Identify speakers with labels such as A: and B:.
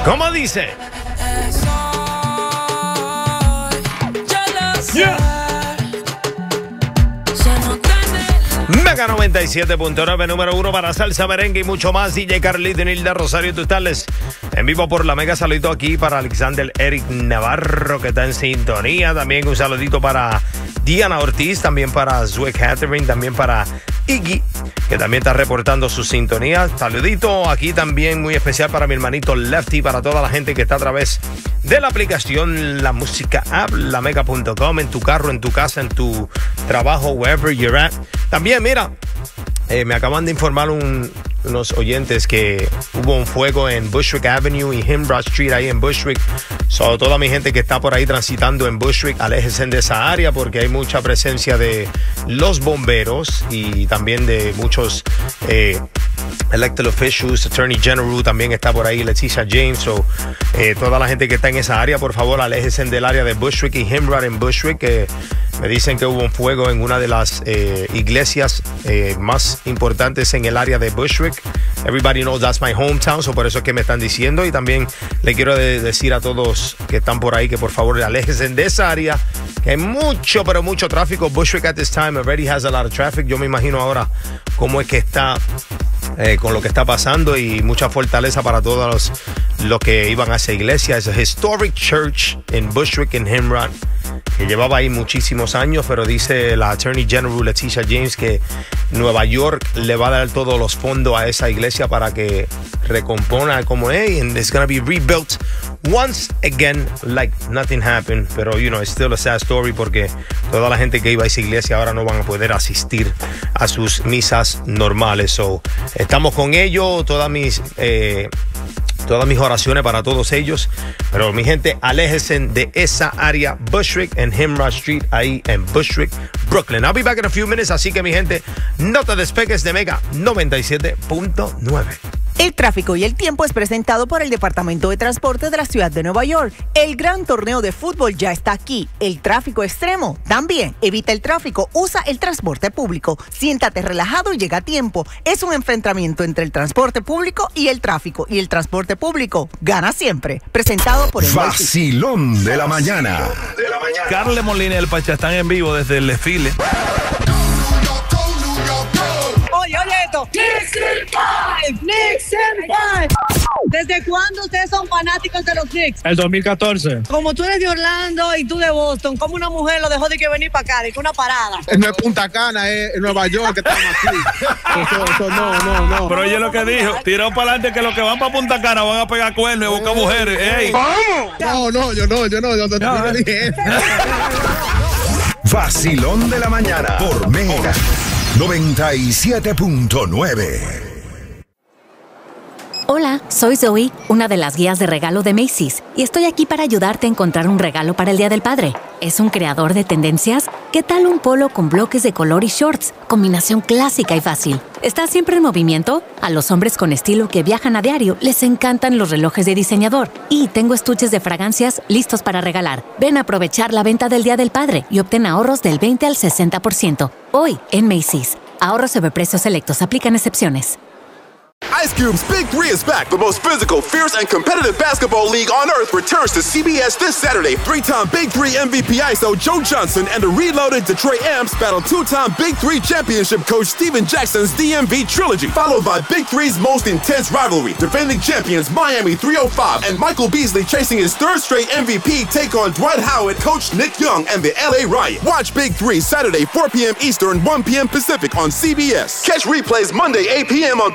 A: ¿Cómo dice? Yeah. Mega 97.9, número 1 para salsa, merengue y mucho más. DJ Carlito y Nilda Rosario Tutales en vivo por la Mega. Saludito aquí para Alexander Eric Navarro, que está en sintonía. También un saludito para Diana Ortiz, también para Zoe Catherine, también para Iggy, que también está reportando su sintonía. Saludito aquí también muy especial para mi hermanito Lefty, para toda la gente que está a través de la aplicación La Música App, lamega.com, en tu carro, en tu casa, en tu trabajo, wherever you're at. También, mira, me acaban de informar unos oyentes que hubo un fuego en Bushwick Avenue y Himrod Street ahí en Bushwick. So, toda mi gente que está por ahí transitando en Bushwick, aléjense de esa área porque hay mucha presencia de los bomberos y también de muchos elected officials. Attorney General también está por ahí, Leticia James. So, toda la gente que está en esa área, por favor, aléjense del área de Bushwick y Himrod en Bushwick. Me dicen que hubo un fuego en una de las iglesias más importantes en el área de Bushwick. Everybody knows that's my hometown, so por eso es que me están diciendo. Y también le quiero decir a todos que están por ahí que por favor aléjense de esa área, que hay mucho, pero mucho tráfico. Bushwick at this time already has a lot of traffic. Yo me imagino ahora cómo es que está con lo que está pasando, y mucha fortaleza para todos los que iban a esa iglesia. Es a historic church en Bushwick, en Himrod, que llevaba ahí muchísimos años, pero dice la Attorney General Leticia James que Nueva York le va a dar todos los fondos a esa iglesia para que recomponga como es, and it's gonna be rebuilt once again like nothing happened. Pero it's still a sad story porque toda la gente que iba a esa iglesia ahora no van a poder asistir a sus misas normales. So, estamos con ellos, todas mis oraciones para todos ellos. Pero mi gente, aléjense de esa área, Bushwick and Himrod Street, ahí en Bushwick, Brooklyn. I'll be back in a few minutes, así que mi gente, no te despegues de Mega 97.9.
B: El tráfico y el tiempo es presentado por el Departamento de Transporte de la Ciudad de Nueva York. El gran torneo de fútbol ya está aquí. El tráfico extremo también. Evita el tráfico, usa el transporte público. Siéntate relajado y llega a tiempo. Es un enfrentamiento entre el transporte público y el tráfico. Y el transporte público gana siempre. Presentado por el
C: Vacilón de la Mañana.
D: Carle Molina y el Pacha están en vivo desde el desfile.
E: Oye esto. Knicks in five. ¿Desde cuándo ustedes son fanáticos de los Knicks?
F: El 2014.
E: Como tú eres de Orlando y tú de Boston, ¿cómo una mujer lo dejó de que venir para acá, de que una parada?
F: No es Punta Cana, es Nueva York que estamos aquí. Eso no.
D: Pero oye lo que dijo, tiró para adelante que los que van para Punta Cana van a pegar cuernos y buscar mujeres. ¡Ey!
F: No, yo no dije eso.
C: Vacilón de la Mañana por Mega 97.9.
G: Hola, soy Zoe, una de las guías de regalo de Macy's, y estoy aquí para ayudarte a encontrar un regalo para el Día del Padre. ¿Es un creador de tendencias? ¿Qué tal un polo con bloques de color y shorts? Combinación clásica y fácil. ¿Estás siempre en movimiento? A los hombres con estilo que viajan a diario les encantan los relojes de diseñador. Y tengo estuches de fragancias listos para regalar. Ven a aprovechar la venta del Día del Padre y obtén ahorros del 20 al 60%. Hoy en Macy's. Ahorros sobre precios selectos. Aplican excepciones.
H: Ice Cube's Big Three is back. The most physical, fierce, and competitive basketball league on earth returns to CBS this Saturday. Three-time Big Three MVP ISO Joe Johnson and the reloaded Detroit Amps battle two-time Big Three championship coach Steven Jackson's DMV trilogy, followed by Big Three's most intense rivalry. Defending champions Miami 305 and Michael Beasley chasing his third straight MVP take on Dwight Howard, coach Nick Young, and the LA Riot. Watch Big Three Saturday, 4 p.m. Eastern, 1 p.m. Pacific on CBS. Catch replays Monday, 8 p.m. on